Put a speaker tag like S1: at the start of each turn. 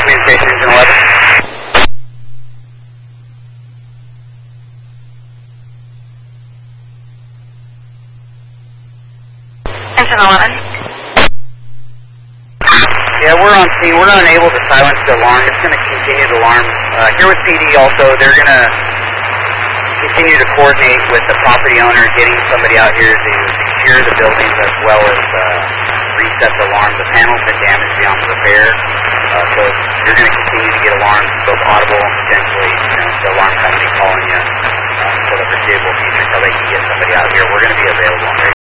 S1: communications in 11.
S2: Engine 11.
S1: Yeah, we're on scene. We're unable to silence the alarm. It's going to continue the alarm. Here with PD also, they're going to continue to coordinate with the property owner, getting somebody out here to secure the buildings as well as reset the alarm. The panel's been damaged beyond repair, so you're going to continue to get alarms, both audible and potentially the alarm company calling you for the foreseeable future until they can get somebody out here. We're going to be available on radio.